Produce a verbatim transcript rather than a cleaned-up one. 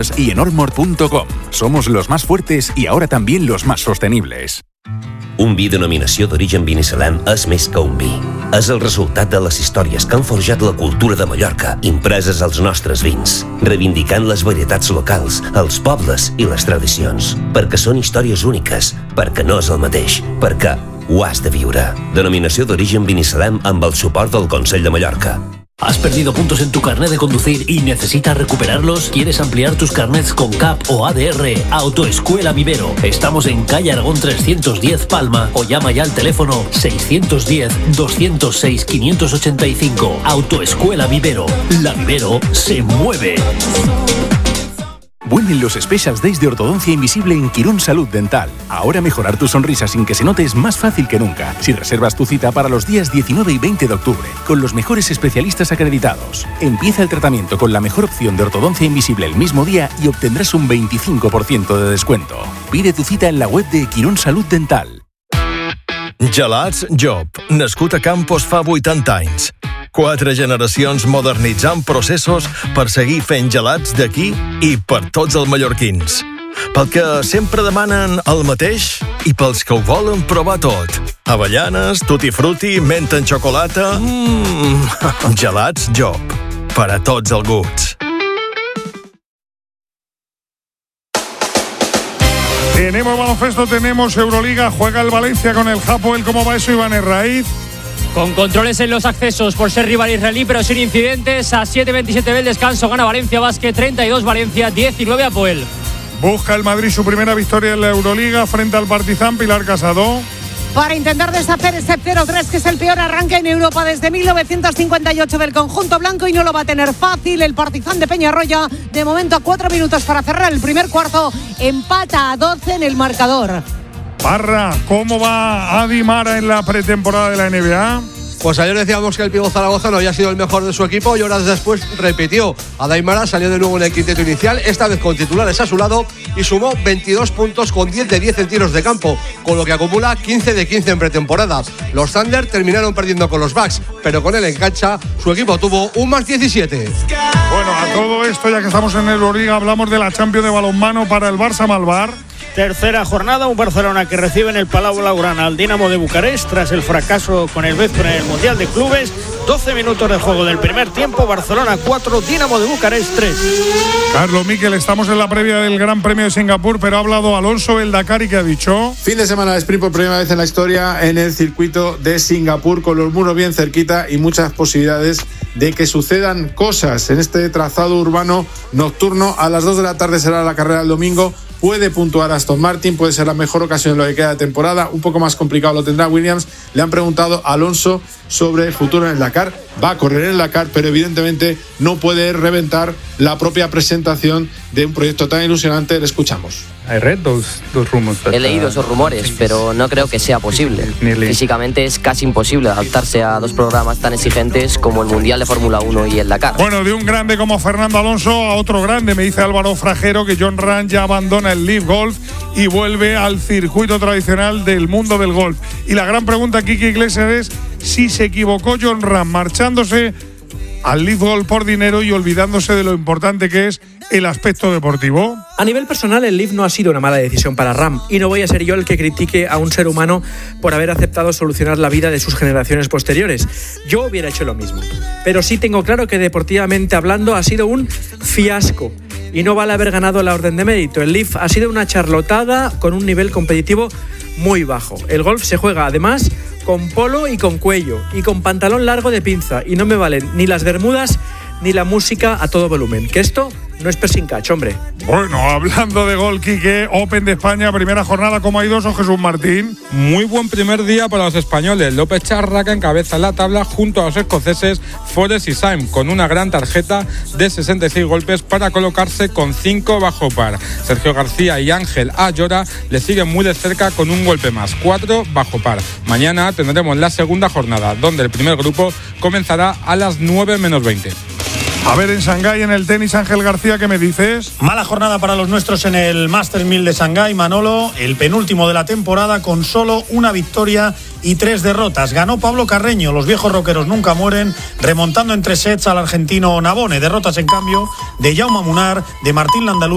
y en ormor punto com. Somos los más fuertes y ahora también los más sostenibles. Un vi denominació d'origen Binissalem és més que un vi. És el resultat de les històries que han forjat la cultura de Mallorca, impreses als nostres vins, reivindicant les varietats locals, els pobles i les tradicions. Perquè són històries úniques, perquè no és el mateix, perquè ho has de viure. Denominació d'origen Binissalem amb el suport del Consell de Mallorca. ¿Has perdido puntos en tu carnet de conducir y necesitas recuperarlos? ¿Quieres ampliar tus carnets con C A P o A D R? Autoescuela Vivero. Estamos en calle Aragón trescientos diez Palma o llama ya al teléfono seiscientos diez, doscientos seis, quinientos ochenta y cinco. Autoescuela Vivero. La Vivero se mueve. Vuelven los Special Days de Ortodoncia Invisible en Quirón Salud Dental. Ahora mejorar tu sonrisa sin que se note es más fácil que nunca. Si reservas tu cita para los días diecinueve y veinte de octubre, con los mejores especialistas acreditados. Empieza el tratamiento con la mejor opción de ortodoncia invisible el mismo día y obtendrás un veinticinco por ciento de descuento. Pide tu cita en la web de Quirón Salud Dental. Gelats Job, nascut a Campos fa vuitanta anys. Quatre generacions modernitzant processos per seguir fent gelats d'aquí i per tots els mallorquins. Pel que sempre demanen el mateix i pels que ho volen provar tot. Avellanes, tutti frutti, menta en xocolata... Mmm... Gelats Job, per a tots els gusts. Tenemos baloncesto, tenemos Euroliga, juega el Valencia con el Hapoel. ¿Cómo va eso, Iván Herraiz? Con controles en los accesos por ser rival israelí, pero sin incidentes. A siete veintisiete del descanso gana Valencia Basket, treinta y dos Valencia, diecinueve Hapoel. Busca el Madrid su primera victoria en la Euroliga frente al Partizan. Pilar Casado. Para intentar deshacer ese cero tres, que es el peor arranque en Europa desde mil novecientos cincuenta y ocho del conjunto blanco, y no lo va a tener fácil. El Partizan de Peñarroya, de momento a cuatro minutos para cerrar el primer cuarto, empata a doce en el marcador. Parra, ¿cómo va Adi Mara en la pretemporada de la N B A? Pues ayer decíamos que el Pibón Zaragoza no había sido el mejor de su equipo y horas después repitió. Adi Mara salió de nuevo en el quinteto inicial, esta vez con titulares a su lado, y sumó veintidós puntos con diez de diez en tiros de campo, con lo que acumula quince de quince en pretemporada. Los Thunder terminaron perdiendo con los Bucks, pero con él en cancha su equipo tuvo un más diecisiete. Bueno, a todo esto, ya que estamos en el Euroliga, hablamos de la Champions de balonmano para el Barça Malvar. Tercera jornada, un Barcelona que recibe en el Palau Blaugrana al Dinamo de Bucarest tras el fracaso con el Bezpra en el Mundial de Clubes. doce minutos de juego del primer tiempo, Barcelona cuatro, Dinamo de Bucarest tres. Carlos Miquel, estamos en la previa del Gran Premio de Singapur, pero ha hablado Alonso el Dakar y ¿qué ha dicho? Fin de semana de sprint por primera vez en la historia en el circuito de Singapur, con los muros bien cerquita y muchas posibilidades de que sucedan cosas en este trazado urbano nocturno. A las dos de la tarde será la carrera del domingo. Puede puntuar Aston Martin, puede ser la mejor ocasión en lo que queda de temporada. Un poco más complicado lo tendrá Williams. Le han preguntado a Alonso sobre el futuro en el Dakar. Va a correr en el Dakar, pero evidentemente no puede reventar la propia presentación de un proyecto tan ilusionante. Le escuchamos. He leído esos rumores, pero no creo que sea posible. Físicamente es casi imposible adaptarse a dos programas tan exigentes como el Mundial de Fórmula uno y el Dakar. Bueno, de un grande como Fernando Alonso a otro grande, me dice Álvaro Frajero que John Ram ya abandona el Live Golf y vuelve al circuito tradicional del mundo del golf. Y la gran pregunta, Kiki Iglesias, es si se equivocó John Ram marchándose al Live Golf por dinero y olvidándose de lo importante que es el aspecto deportivo. A nivel personal, el Live no ha sido una mala decisión para Ram, y no voy a ser yo el que critique a un ser humano por haber aceptado solucionar la vida de sus generaciones posteriores. Yo hubiera hecho lo mismo. Pero sí tengo claro que deportivamente hablando ha sido un fiasco y no vale haber ganado la orden de mérito. El Live ha sido una charlotada con un nivel competitivo muy bajo. El golf se juega además con polo y con cuello y con pantalón largo de pinza, y no me valen ni las bermudas ni la música a todo volumen, que esto no es pressing catch, hombre. Bueno, hablando de gol, Quique, Open de España, primera jornada, ¿cómo ha ido eso, Jesús Martín? Muy buen primer día para los españoles. López Charraca encabeza la tabla junto a los escoceses Forest y Syme, con una gran tarjeta de sesenta y seis golpes para colocarse con cinco bajo par. Sergio García y Ángel Ayora le siguen muy de cerca con un golpe más, cuatro bajo par. Mañana tendremos la segunda jornada, donde el primer grupo comenzará a las nueve menos veinte. A ver, en Shanghái, en el tenis, Ángel García, ¿qué me dices? Mala jornada para los nuestros en el Masters mil de Shanghái, Manolo, el penúltimo de la temporada con solo una victoria y tres derrotas. Ganó Pablo Carreño, los viejos rockeros nunca mueren, remontando en tres sets al argentino Navone. Derrotas, en cambio, de Jaume Munar, de Martín Landalú